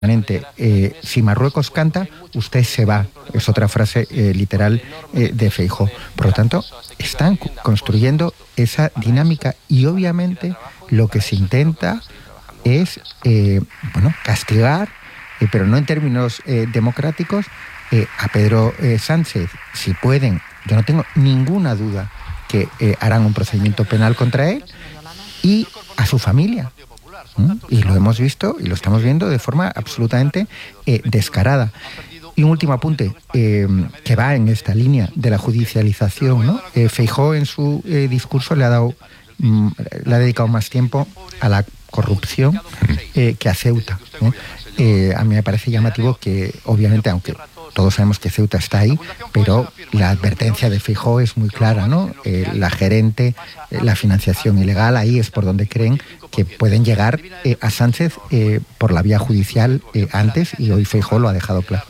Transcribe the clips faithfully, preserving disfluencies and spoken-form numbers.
Eh, si Marruecos canta, usted se va. Es otra frase eh, literal eh, de Feijóo. Por lo tanto, están construyendo esa dinámica y obviamente lo que se intenta es eh, bueno, castigar, eh, pero no en términos eh, democráticos, eh, a Pedro eh, Sánchez. Si pueden, yo no tengo ninguna duda que eh, harán un procedimiento penal contra él y a su familia. ¿Mm? Y lo hemos visto y lo estamos viendo de forma absolutamente eh, descarada. Y un último apunte eh, que va en esta línea de la judicialización, ¿no? Eh, Feijóo en su eh, discurso le ha dado, mm, le ha dedicado más tiempo a la corrupción eh, que a Ceuta, ¿no? Eh, a mí me parece llamativo que, obviamente, aunque todos sabemos que Ceuta está ahí, pero la advertencia de Feijóo es muy clara, ¿no? Eh, la gerente, eh, la financiación ilegal, ahí es por donde creen que pueden llegar eh, a Sánchez eh, por la vía judicial eh, antes, y hoy Feijóo lo ha dejado claro.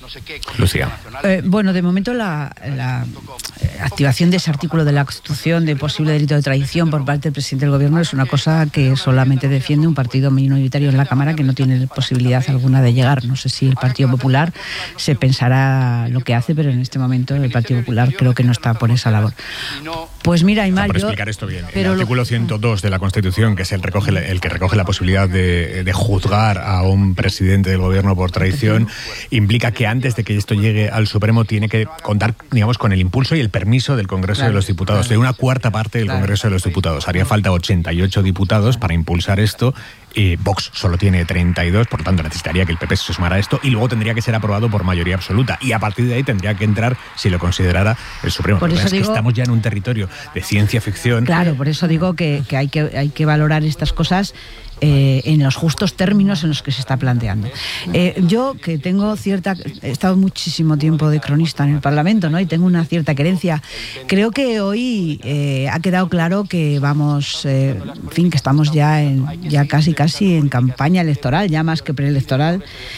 Lucía. Eh, bueno, de momento la, la activación de ese artículo de la Constitución de posible delito de traición por parte del presidente del Gobierno es una cosa que solamente defiende un partido minoritario en la Cámara que no tiene posibilidad alguna de llegar. No sé si el Partido Popular se pensará lo que hace, pero en este momento el Partido Popular creo que no está por esa labor. Pues mira, Aymar, Por yo... explicar esto bien, pero el artículo lo... ciento dos de la Constitución, que es el, recoge, el que recoge la posibilidad de, de juzgar a un presidente del Gobierno por traición, implica que antes de que esto llegue al Supremo tiene que contar, digamos, con el impulso y el permiso del Congreso claro, de los Diputados, claro. de una cuarta parte del claro. Congreso de los Diputados. Haría falta ochenta y ocho diputados para impulsar esto. Eh, Vox solo tiene treinta y dos, por lo tanto necesitaría que el P P se sumara a esto y luego tendría que ser aprobado por mayoría absoluta. Y a partir de ahí tendría que entrar, si lo considerara, el Supremo. Por eso es digo, que estamos ya en un territorio de ciencia ficción. Claro, por eso digo que, que, hay, que hay que valorar estas cosas Eh, en los justos términos en los que se está planteando. Eh, yo, que tengo cierta... He estado muchísimo tiempo de cronista en el Parlamento, ¿no? Y tengo una cierta querencia. Creo que hoy eh, ha quedado claro que vamos... Eh, en fin, que estamos ya, en, ya casi casi en campaña electoral, ya más que preelectoral.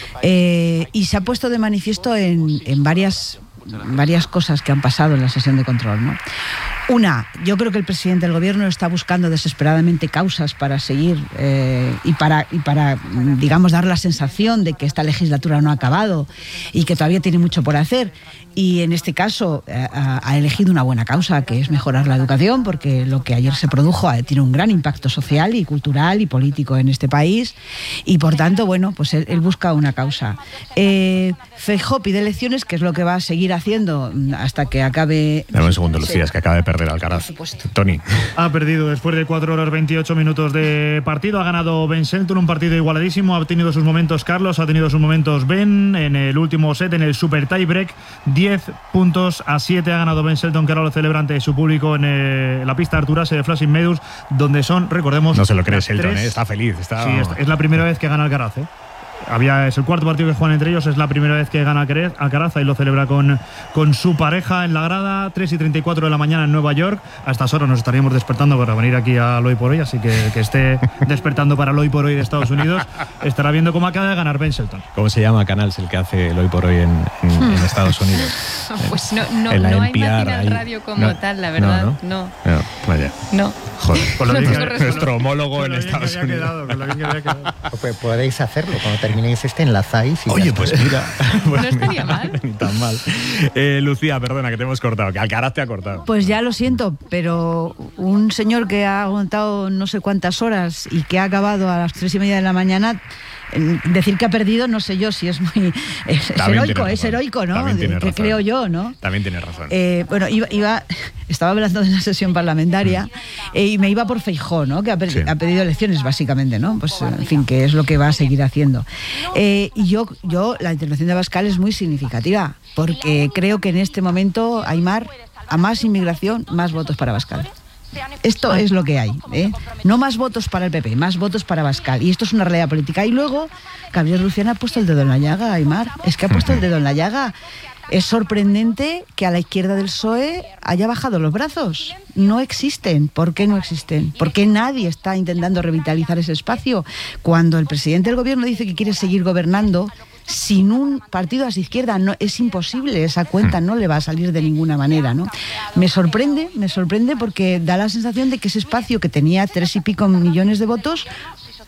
Eh, y se ha puesto de manifiesto en, en varias, varias cosas que han pasado en la sesión de control, ¿no? Una, yo creo que el presidente del Gobierno está buscando desesperadamente causas para seguir eh, y, para, y para, digamos, dar la sensación de que esta legislatura no ha acabado y que todavía tiene mucho por hacer. Y en este caso eh, ha elegido una buena causa, que es mejorar la educación, porque lo que ayer se produjo tiene un gran impacto social y cultural y político en este país. Y por tanto, bueno, pues él, él busca una causa. Eh, Feijóo pide elecciones, que es lo que va a seguir haciendo hasta que acabe... Dame un segundo, Lucía, es que acaba de perder Alcaraz. Tony. Ha perdido después de cuatro horas veintiocho minutos de partido. Ha ganado Ben Shelton, un partido igualadísimo. Ha tenido sus momentos Carlos, ha tenido sus momentos Ben. En el último set, en el super tie break, diez puntos a siete ha ganado Ben Shelton, que ahora lo celebra ante su público en eh, la pista Arturase de Flushing Meadows, donde son, recordemos... No se lo cree Shelton, ¿eh? Está feliz. Está... Sí, es, es la primera vez que gana Alcaraz, ¿eh? Había, es el cuarto partido que juegan entre ellos, es la primera vez que gana Alcaraz y lo celebra con, con su pareja en la grada. Tres y treinta y cuatro de la mañana en Nueva York. A estas horas nos estaríamos despertando para venir aquí a Hoy por Hoy, así que que esté despertando para el Hoy por Hoy de Estados Unidos estará viendo cómo acaba de ganar Ben Shelton. ¿Cómo se llama Canals el que hace el Hoy por Hoy en, en, en Estados Unidos? Pues no, no, no hay National Radio como no, tal, la verdad. No, no. no. no vaya. No. Joder. Con lo no, bien que, nuestro homólogo en Estados Unidos. Quedado, con lo bien que había quedado. Pues podéis hacerlo cuando terminéis este, enlazáis. Y Oye, pues mira. Pues no estaría mal. Ni tan mal. Eh, Lucía, perdona que te hemos cortado, que Alcaraz te ha cortado. Pues ya lo siento, pero un señor que ha aguantado no sé cuántas horas y que ha acabado a las tres y media de la mañana, decir que ha perdido, no sé yo si es muy... Es, es heroico, es heroico, ¿no? Que razón. Creo yo, ¿no? También tienes razón. Eh, bueno, iba, iba, estaba hablando de la sesión parlamentaria eh, y me iba por Feijóo, ¿no? Que ha, sí. ha pedido elecciones, básicamente, ¿no? Pues, en fin, que es lo que va a seguir haciendo. Eh, y yo, yo, la intervención de Abascal es muy significativa, porque creo que en este momento, Aymar, a más inmigración, más votos para Abascal. Esto es lo que hay, ¿eh? No más votos para el P P, más votos para Abascal. Y esto es una realidad política. Y luego, Gabriel Rufián ha puesto el dedo en la llaga, Aymar. Es que ha puesto el dedo en la llaga. Es sorprendente que a la izquierda del P S O E haya bajado los brazos. No existen. ¿Por qué no existen? ¿Por qué nadie está intentando revitalizar ese espacio? Cuando el presidente del gobierno dice que quiere seguir gobernando sin un partido a su izquierda, no, es imposible, esa cuenta no le va a salir de ninguna manera, ¿no? Me sorprende, me sorprende porque da la sensación de que ese espacio que tenía tres y pico millones de votos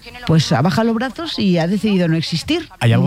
pues ha bajado los brazos y ha decidido no existir. ¿Hay algo